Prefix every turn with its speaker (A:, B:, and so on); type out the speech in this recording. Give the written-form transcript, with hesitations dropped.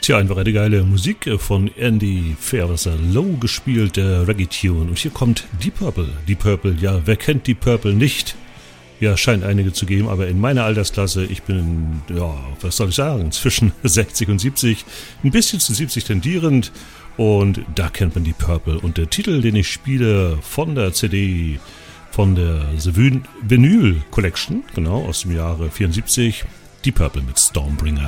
A: Tja, einfach eine geile Musik von Andy Fairweather Low gespielt, der Reggae-Tune. Und hier kommt Deep Purple. Deep Purple, ja, wer kennt Deep Purple nicht? Ja, scheint einige zu geben, aber in meiner Altersklasse, ich bin, ja, was soll ich sagen, zwischen 60 und 70, ein bisschen zu 70 tendierend. Und da kennt man Deep Purple. Und der Titel, den ich spiele von der CD, von der The Vinyl Collection, genau, aus dem Jahre 74, Deep Purple mit Stormbringer.